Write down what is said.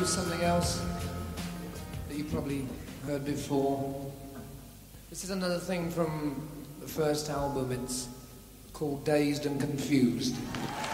something else that you probably heard before. This is another thing from the first album. It's called Dazed and Confused.